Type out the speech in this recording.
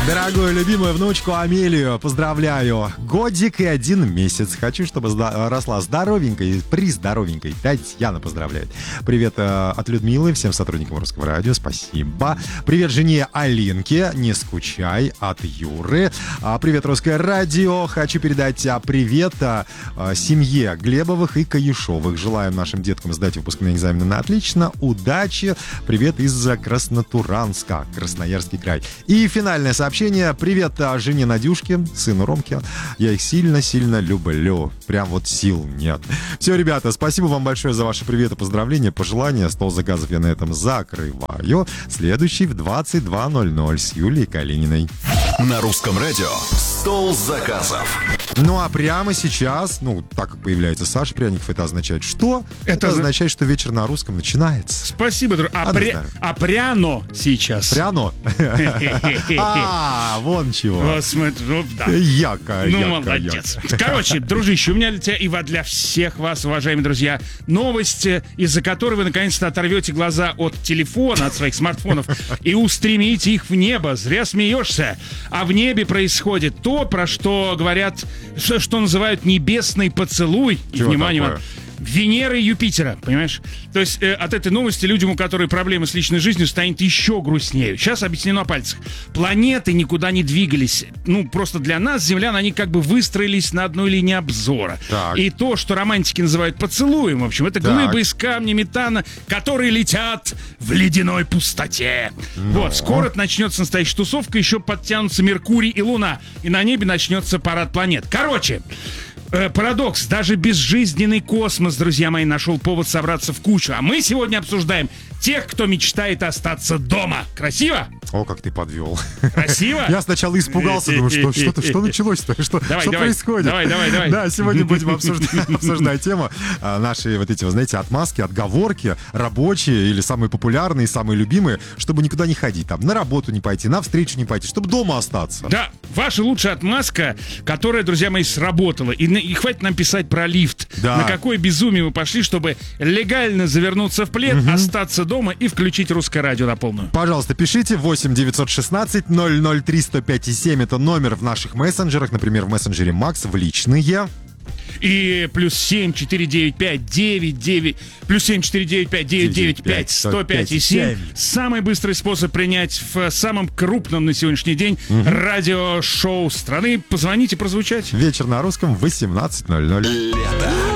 Дорогую, любимую внучку Амелию поздравляю. Годик и 1 месяц. Хочу, чтобы росла здоровенькой, приздоровенькой. Татьяна поздравляет. Привет от Людмилы, всем сотрудникам Русского радио. Спасибо. Привет жене Алинке. Не скучай. От Юры. Привет, Русское радио. Хочу передать привет семье Глебовых и Каюшовых. Желаем нашим деткам сдать выпускные экзамены на отлично. Удачи. Привет из Краснотуранска, Красноярский край. И финальное сообщение. Привет жене Надюшке, сыну Ромке. Я их сильно-сильно люблю. Прям вот сил нет. Все, ребята, спасибо вам большое за ваши приветы, поздравления, пожелания. Стол заказов я на этом закрываю. Следующий в 22:00 с Юлией Калининой. На Русском радио «Стол заказов». Ну а прямо сейчас, так как появляется Саша Пряников, это означает что? Это означает, что вечер на русском начинается. Спасибо, друг. А пряно сейчас. Пряно? Вон чего. Да. Яко. Молодец. Короче, дружище, у меня для тебя и для всех вас, уважаемые друзья, новость, из-за которой вы наконец-то оторвете глаза от телефона, от своих смартфонов и устремите их в небо. Зря смеешься. А в небе происходит то, про что говорят, что называют небесный поцелуй. И, внимание, вам, Венеры и Юпитера, понимаешь? То есть от этой новости людям, у которых проблемы с личной жизнью, станет еще грустнее. Сейчас объяснено на пальцах. Планеты никуда не двигались. Просто для нас, землян, они как бы выстроились на одной линии обзора. Так. И то, что романтики называют поцелуем, в общем, это глыбы из камня метана, которые летят в ледяной пустоте. Вот, скоро начнется настоящая тусовка, еще подтянутся Меркурий и Луна. И на небе начнется парад планет. Короче, парадокс. Даже безжизненный космос, друзья мои, нашел повод собраться в кучу. А мы сегодня обсуждаем тех, кто мечтает остаться дома. Красиво? О, как ты подвел. Красиво? Я сначала испугался, думаю, что началось-то? Что происходит? Давай. Да, сегодня будем обсуждать тему. Наши вот эти, вы знаете, отмазки, отговорки, рабочие или самые популярные, самые любимые, чтобы никуда не ходить. Там, на работу не пойти, на встречу не пойти, чтобы дома остаться. Да, ваша лучшая отмазка, которая, друзья мои, сработала. И хватит нам писать про лифт. Да. На какое безумие мы пошли, чтобы легально завернуться в плед, остаться дома и включить Русское радио на полную. Пожалуйста, пишите 8 916 003 105 7. Это номер в наших мессенджерах, например, в мессенджере Макс, в личные. И +7 495 99 +7 495 995 105 и 7. Самый быстрый способ принять в самом крупном на сегодняшний день радиошоу страны. Позвоните, прозвучать. Вечер на русском в 18:00. Лето.